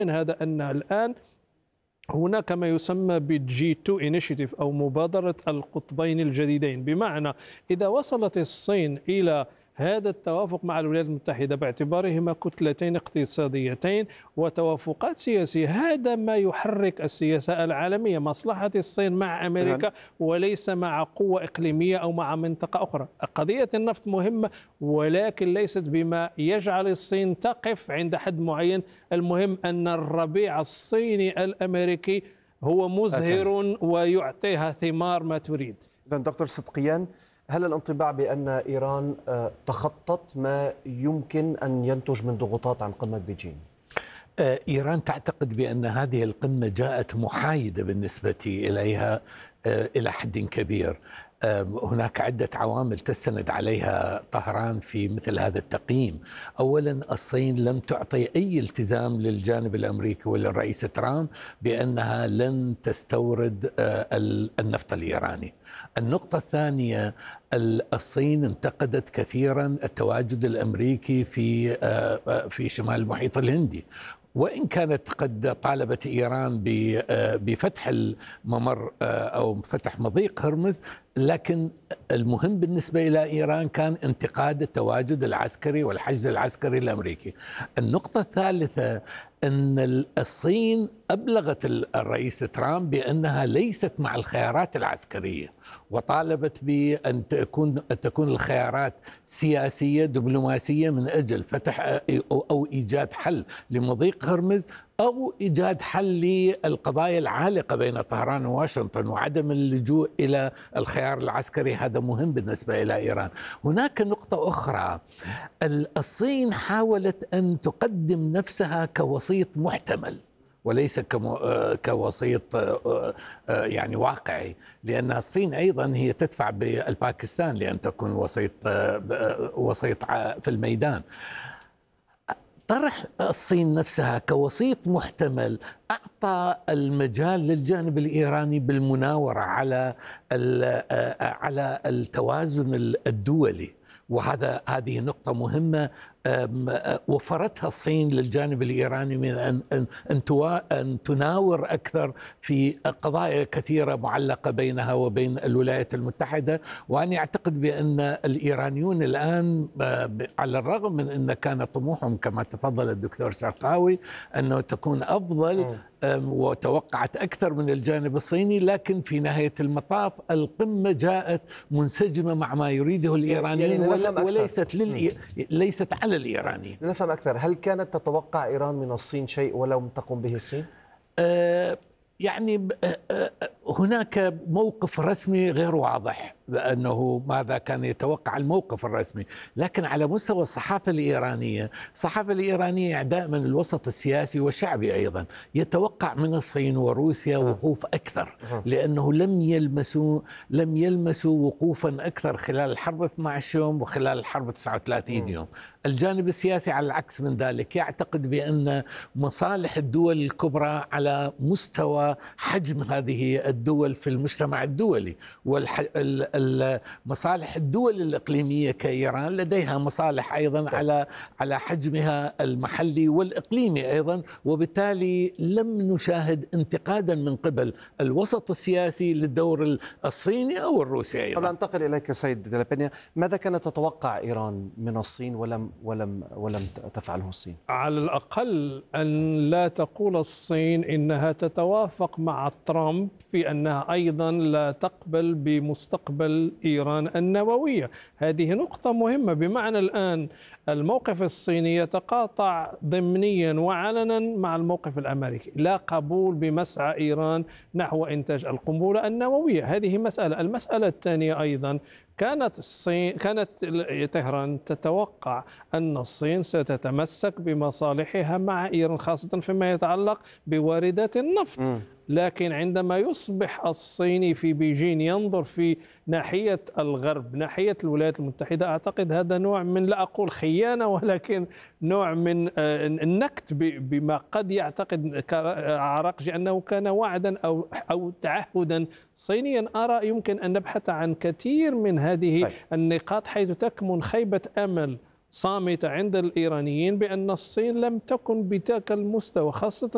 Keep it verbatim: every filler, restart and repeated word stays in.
هذا أن الآن هناك ما يسمى بالجي تو انيشيتيف أو مبادرة القطبين الجديدين، بمعنى إذا وصلت الصين إلى هذا التوافق مع الولايات المتحدة باعتبارهما كتلتين اقتصاديتين وتوافقات سياسية، هذا ما يحرك السياسة العالمية، مصلحة الصين مع أمريكا وليس مع قوة إقليمية أو مع منطقة أخرى. قضية النفط مهمة ولكن ليست بما يجعل الصين تقف عند حد معين. المهم أن الربيع الصيني الأمريكي هو مزهر ويعطيها ثمار ما تريد. إذن دكتور صدقيان، هل الانطباع بأن إيران تخطت ما يمكن أن ينتج من ضغوطات عن قمة بيجين؟ إيران تعتقد بأن هذه القمة جاءت محايدة بالنسبة إليها إلى حد كبير. هناك عدة عوامل تستند عليها طهران في مثل هذا التقييم. أولا، الصين لم تعطي أي التزام للجانب الأمريكي وللرئيس ترامب بأنها لن تستورد النفط الإيراني. النقطة الثانية، الصين انتقدت كثيرا التواجد الأمريكي في في شمال المحيط الهندي، وإن كانت قد طالبت إيران بفتح الممر أو فتح مضيق هرمز، لكن المهم بالنسبة إلى إيران كان انتقاد التواجد العسكري والحشد العسكري الأمريكي. النقطة الثالثة أن الصين أبلغت الرئيس ترامب بأنها ليست مع الخيارات العسكرية، وطالبت بأن تكون تكون الخيارات سياسية دبلوماسية من أجل فتح أو إيجاد حل لمضيق هرمز أو إيجاد حل للقضايا العالقة بين طهران وواشنطن وعدم اللجوء إلى الخيار العسكري. هذا مهم بالنسبة إلى إيران. هناك نقطة أخرى، الصين حاولت أن تقدم نفسها كوسيط محتمل وليس كوسيط يعني واقعي، لأن الصين أيضا هي تدفع بالباكستان لأن تكون وسيط وسيط في الميدان. طرح الصين نفسها كوسيط محتمل أعطى المجال للجانب الإيراني بالمناورة على على التوازن الدولي، وهذا هذه نقطة مهمة وفرتها الصين للجانب الإيراني من أن أن أن تناور أكثر في قضايا كثيرة معلقة بينها وبين الولايات المتحدة. وأنا أعتقد بأن الإيرانيون الآن على الرغم من أن كان طموحهم كما تفضل الدكتور شرقاوي أنه تكون أفضل وتوقعت أكثر من الجانب الصيني، لكن في نهاية المطاف القمة جاءت منسجمة مع ما يريده الإيرانيين يعني وليست لل... ليست على الإيرانيين. لنفهم أكثر، هل كانت تتوقع إيران من الصين شيء ولم تقم به الصين؟ أه يعني هناك موقف رسمي غير واضح بأنه ماذا كان يتوقع الموقف الرسمي، لكن على مستوى الصحافة الإيرانية، الصحافة الإيرانية دائما الوسط السياسي والشعبي أيضا يتوقع من الصين وروسيا وقوف أكثر، لأنه لم يلمسوا لم يلمسوا وقوفا أكثر خلال الحرب اثني عشر يوم وخلال الحرب تسعة وثلاثين يوم. الجانب السياسي على العكس من ذلك يعتقد بأن مصالح الدول الكبرى على مستوى حجم هذه الدول في المجتمع الدولي، والمصالح الدول الإقليمية كإيران لديها مصالح أيضا على على حجمها المحلي والإقليمي أيضا، وبالتالي لم نشاهد انتقادا من قبل الوسط السياسي للدور الصيني أو الروسي أيضا. قبل أن أنتقل إليك سيد دي لا بينيا، ماذا كانت تتوقع إيران من الصين ولم ولم ولم تفعله الصين؟ على الأقل أن لا تقول الصين إنها تتوافق مع ترامب في أنها أيضا لا تقبل بمستقبل إيران النووية. هذه نقطة مهمة، بمعنى الآن الموقف الصيني يتقاطع ضمنيا وعلنا مع الموقف الأمريكي، لا قبول بمسعى إيران نحو إنتاج القنبلة النووية. هذه مسألة. المسألة الثانية أيضا، كانت الصين كانت طهران تتوقع أن الصين ستتمسك بمصالحها مع إيران خاصة فيما يتعلق بواردات النفط، لكن عندما يصبح الصيني في بيجين ينظر في ناحية الغرب ناحية الولايات المتحدة، أعتقد هذا نوع من لا أقول خيانة ولكن نوع من النكت بما قد يعتقد عراقجي أنه كان وعدا أو أو تعهدا صينيا. أرى يمكن أن نبحث عن كثير من هذه النقاط حيث تكمن خيبة أمل صامتة عند الإيرانيين بأن الصين لم تكن بذاك المستوى، خاصة